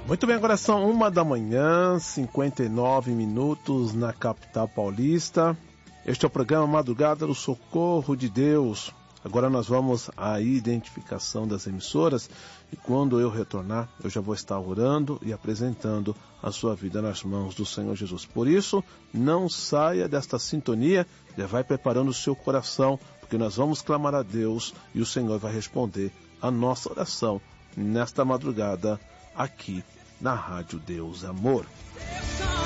Muito bem, agora são 1h, 59 minutos na capital paulista. Este é o programa Madrugada do Socorro de Deus. Agora nós vamos à identificação das emissoras e quando eu retornar, eu já vou estar orando e apresentando a sua vida nas mãos do Senhor Jesus. Por isso, não saia desta sintonia, já vai preparando o seu coração, porque nós vamos clamar a Deus e o Senhor vai responder a nossa oração nesta madrugada aqui na Rádio Deus Amor.